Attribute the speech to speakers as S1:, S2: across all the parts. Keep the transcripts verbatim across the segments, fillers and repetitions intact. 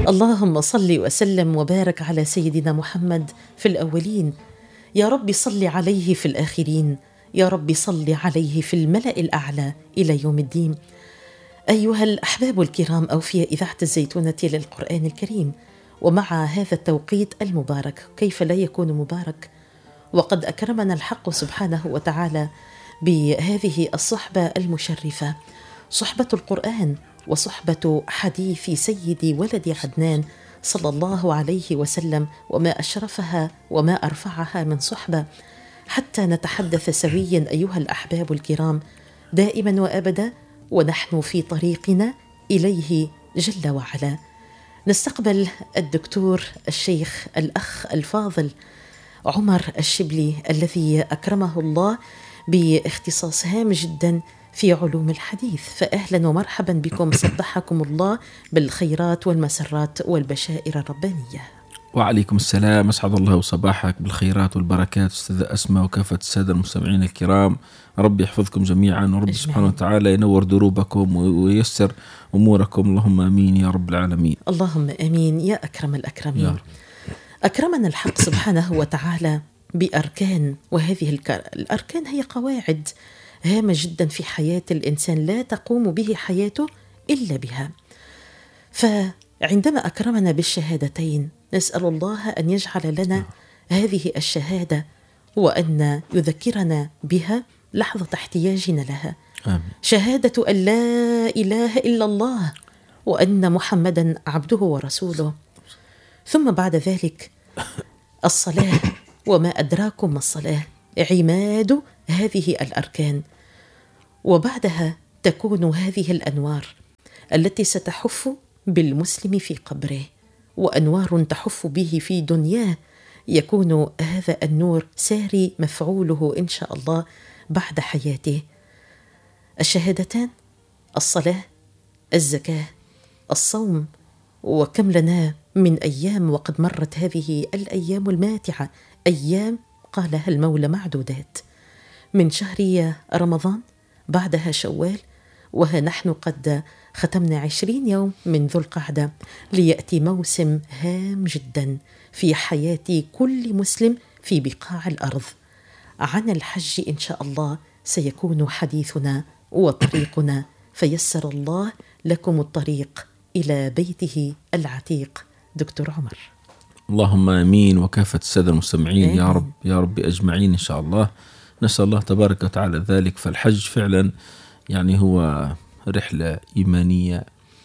S1: اللهم صل وسلم وبارك على سيدنا محمد في الأولين، يا رب صل عليه في الآخرين، يا رب صل عليه في الملأ الأعلى إلى يوم الدين. أيها الأحباب الكرام، أوفياء إذاعة الزيتونة للقرآن الكريم، ومع هذا التوقيت المبارك، كيف لا يكون مبارك وقد أكرمنا الحق سبحانه وتعالى بهذه الصحبة المشرفة، صحبة القرآن وصحبة حديث سيد ولد عدنان صلى الله عليه وسلم، وما أشرفها وما أرفعها من صحبة، حتى نتحدث سويا أيها الأحباب الكرام دائما وأبدا ونحن في طريقنا إليه جل وعلا. نستقبل الدكتور الشيخ الأخ الفاضل عمر الشبلي الذي أكرمه الله باختصاص هام جدا في علوم الحديث، فأهلا ومرحبا بكم، صبحكم الله بالخيرات والمسرات والبشائر الربانية.
S2: وعليكم السلام، أسعد الله صباحك بالخيرات والبركات أستاذ أسماء وكافة السادة المستمعين الكرام. ربي يحفظكم جميعا، ورب سبحانه وتعالى ينور دروبكم وييسر أموركم، اللهم آمين يا رب العالمين.
S1: اللهم آمين يا أكرم الأكرمين يا رب. أكرمنا الحق سبحانه وتعالى بأركان، وهذه الأركان هي قواعد هامة جدا في حياة الإنسان لا تقوم به حياته إلا بها. فعندما أكرمنا بالشهادتين نسأل الله أن يجعل لنا هذه الشهادة وأن يذكرنا بها لحظة احتياجنا لها.
S2: آمين.
S1: شهادة أن لا إله إلا الله وأن محمدا عبده ورسوله. ثم بعد ذلك الصلاة، وما أدراكم ما الصلاة، عماد هذه الأركان. وبعدها تكون هذه الأنوار التي ستحف بالمسلم في قبره، وأنوار تحف به في دنياه، يكون هذا النور ساري مفعوله إن شاء الله بعد حياته. الشهادتان، الصلاة، الزكاة، الصوم، وكم لنا من أيام وقد مرت هذه الأيام الماتعة، أيام قالها المولى معدودات، من شهر رمضان بعدها شوال، وها نحن قد ختمنا عشرين يوم من ذو القعدة، ليأتي موسم هام جدا في حياة كل مسلم في بقاع الأرض. عن الحج إن شاء الله سيكون حديثنا وطريقنا، فيسر الله لكم الطريق إلى بيته العتيق. دكتور عمر.
S2: اللهم آمين وكافة السادة المستمعين آمين. يا رب يا رب أجمعين إن شاء الله. نسأل الله تبارك وتعالى ذلك. فالحج فعلا يعني هو رحلة إيمانية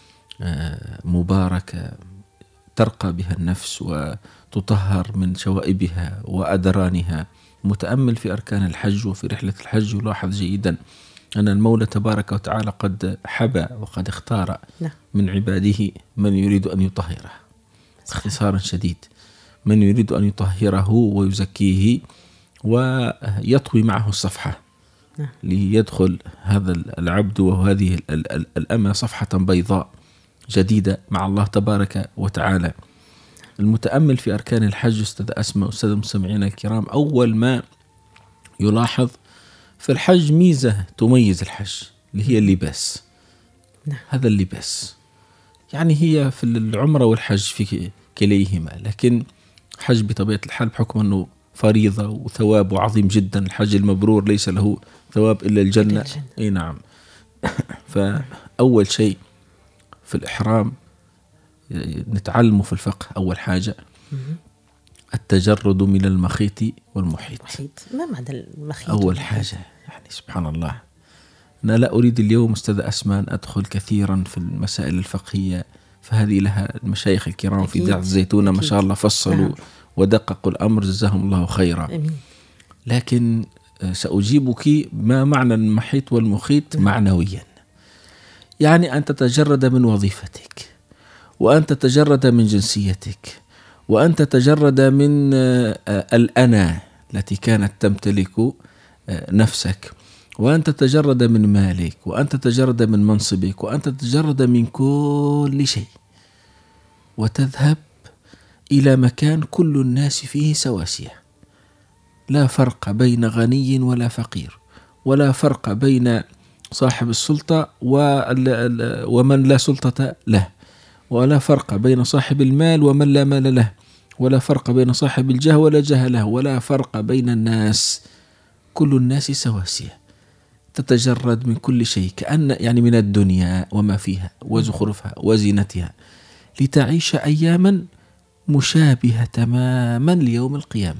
S2: مباركة ترقى بها النفس وتطهر من شوائبها وأدرانها. متأمل في أركان الحج وفي رحلة الحج ولاحظ جيدا أن المولى تبارك وتعالى قد حبى وقد اختار من عباده من يريد أن يطهره. اختصارا شديد، من يريد أن يطهره ويزكيه ويطوي معه الصفحة ليدخل هذا العبد وهذه الأمة صفحة بيضاء جديدة مع الله تبارك وتعالى. المتأمل في أركان الحج أستاذ أسماء أستاذ المستمعين الكرام، أول ما يلاحظ في الحج ميزة تميز الحج اللي هي اللباس. هذا اللباس يعني هي في العمرة والحج في كليهما، لكن حج بطبيعة الحال بحكم أنه فريضة وثوابه عظيم جدا. الحج المبرور ليس له ثواب إلا الجنة. الجنة. أي نعم. فأول شيء في الإحرام نتعلمه في الفقه، أول حاجة التجرد من المخيط والمحيط.
S1: ما معنى المخيط؟
S2: أول حاجة يعني سبحان الله، أنا لا أريد اليوم أستاذ أسمان أدخل كثيرا في المسائل الفقهية، فهذه لها المشايخ الكرام أكيد. في إذاعة الزيتونة ما شاء الله فصلوا نعم. ودققوا الأمر جزاهم الله خيرا. أمين. لكن سأجيبك ما معنى المحيط والمخيط معنويا. يعني أن تتجرد من وظيفتك، وأن تتجرد من جنسيتك، وأن تتجرد من الأنا التي كانت تمتلك نفسك، وأن تتجرد من مالك، وأن تتجرد من منصبك، وأن تتجرد من كل شيء، وتذهب إلى مكان كل الناس فيه سواسية، لا فرق بين غني ولا فقير، ولا فرق بين صاحب السلطة ومن لا سلطة له، ولا فرق بين صاحب المال ومن لا مال له، ولا فرق بين صاحب الجاه ولا جاه له، ولا فرق بين الناس، كل الناس سواسية، تتجرد من كل شيء، كأن يعني من الدنيا وما فيها وزخرفها وزينتها، لتعيش أياما مشابهة تماما ليوم القيامة.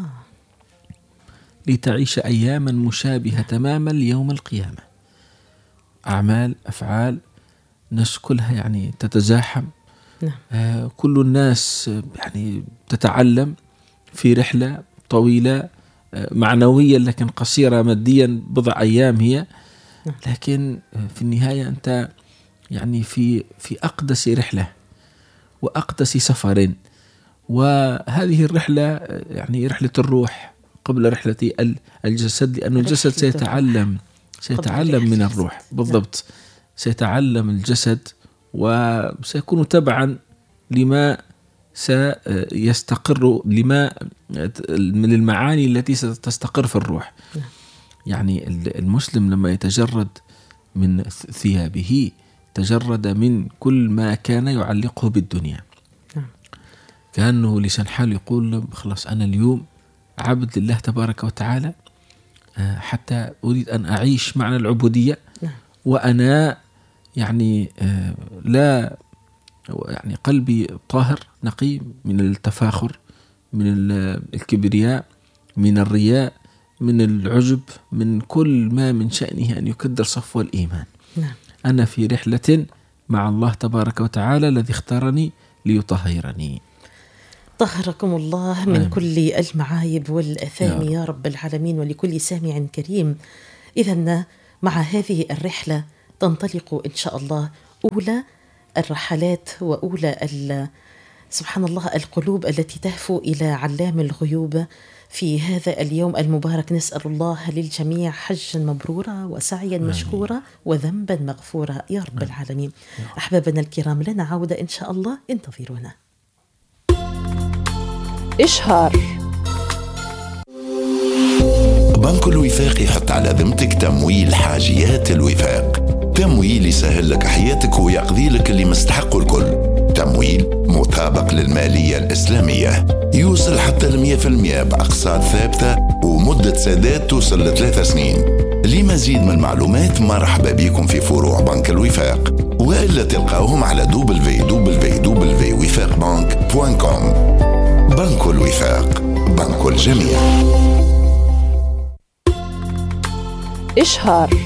S2: لتعيش أياما مشابهة تماما ليوم القيامة. أعمال أفعال ناس كلها يعني تتزاحم.
S1: نعم.
S2: آه كل الناس يعني تتعلم في رحلة طويلة آه معنوية لكن قصيرة ماديا، بضع أيام هي، لكن آه في النهاية أنت يعني في في أقدس رحلة وأقدس سفر. وهذه الرحلة يعني رحلة الروح قبل رحلة الجسد، لأن الجسد سيتعلم سيتعلم من الروح بالضبط. سيتعلم الجسد وسيكون تبعا لما سيستقر، لما من المعاني التي ستستقر في الروح. يعني المسلم لما يتجرد من ثيابه تجرد من كل ما كان يعلقه بالدنيا. كأنه لسان حال يقول خلاص أنا اليوم عبد لله تبارك وتعالى، حتى أريد أن أعيش معنى العبودية، وأنا يعني لا يعني قلبي طاهر نقي من التفاخر، من الكبرياء، من الرياء، من العجب، من كل ما من شأنه أن يكدر صفو الإيمان. أنا في رحلة مع الله تبارك وتعالى الذي اختارني ليطهرني.
S1: طهركم الله من آمين. كل المعايب والأثام يا رب العالمين، ولكل سامع كريم. إذن مع هذه الرحلة تنطلق إن شاء الله أولى الرحلات وأولى سبحان الله القلوب التي تهفو إلى علام الغيوب في هذا اليوم المبارك. نسأل الله للجميع حجا مبرورا وسعيا مشكورا وذنبا مغفورا يا رب العالمين. أحبابنا الكرام، لنا عودة إن شاء الله، انتظرونا.
S3: إشهار.
S4: بنك الوفاق يحط على ذمتك تمويل حاجيات الوفاق، تمويل يسهل لك حياتك ويقضي لك اللي مستحقه الكل، تمويل مطابق للمالية الإسلامية، يوصل حتى المية في المية بأقساط ثابتة ومدة سداد توصل لثلاث سنين. لمزيد من المعلومات مرحبا بكم في فروع بنك الوفاق، وإلا تلقاوهم على دبليو دبليو دبليو دوت وفاق بانك دوت كوم. بنك الوفاق، بنك الجميع.
S3: إشهار.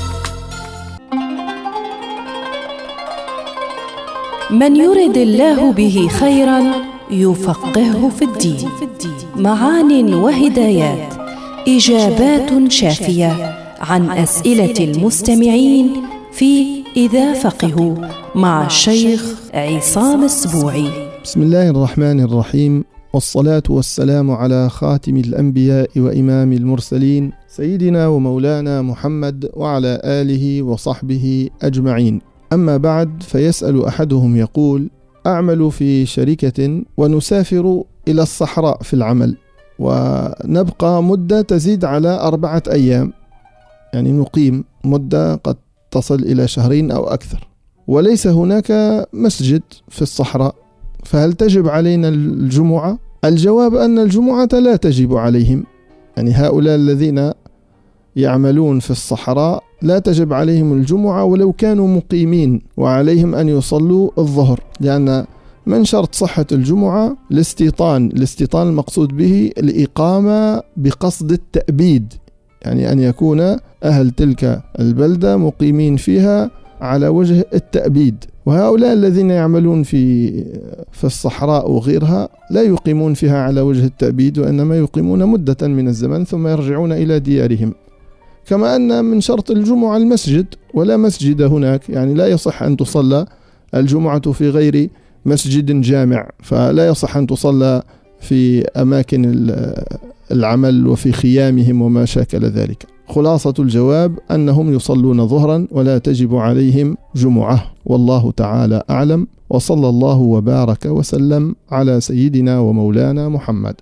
S3: من يرد الله به خيرا يفقهه في الدين. معان وهدايات، إجابات شافية عن أسئلة المستمعين في إذا فقهوا مع الشيخ عصام السبوعي.
S5: بسم الله الرحمن الرحيم، والصلاة والسلام على خاتم الأنبياء وإمام المرسلين سيدنا ومولانا محمد وعلى آله وصحبه أجمعين. أما بعد، فيسأل أحدهم يقول: أعمل في شركة ونسافر إلى الصحراء في العمل، ونبقى مدة تزيد على أربعة أيام، يعني نقيم مدة قد تصل إلى شهرين أو أكثر، وليس هناك مسجد في الصحراء، فهل تجب علينا الجمعة؟ الجواب أن الجمعة لا تجب عليهم، يعني هؤلاء الذين يعملون في الصحراء لا تجب عليهم الجمعة ولو كانوا مقيمين، وعليهم أن يصلوا الظهر، لأن من شرط صحة الجمعة الاستيطان. الاستيطان المقصود به الإقامة بقصد التأبيد، يعني أن يكون أهل تلك البلدة مقيمين فيها على وجه التأبيد. وهؤلاء الذين يعملون في في الصحراء وغيرها لا يقيمون فيها على وجه التأبيد، وإنما يقيمون مدة من الزمن ثم يرجعون إلى ديارهم. كما أن من شرط الجمعة المسجد، ولا مسجد هناك، يعني لا يصح أن تصلى الجمعة في غير مسجد جامع، فلا يصح أن تصلى في أماكن العمل وفي خيامهم وما شاكل ذلك. خلاصة الجواب أنهم يصلون ظهرا ولا تجب عليهم جمعة، والله تعالى أعلم، وصلى الله وبارك وسلم على سيدنا ومولانا محمد.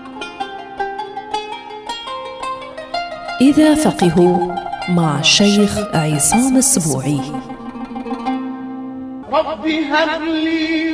S3: إذا فقهوا مع الشيخ عصام السبوعي.
S6: رب هب لي